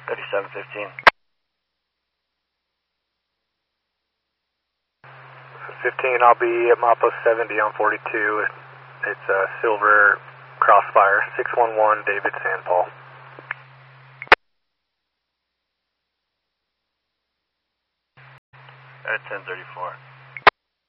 3715. 15, I'll be at Mappo 70 on 42. It's a silver Crossfire, 611 David San Paul. At 1034.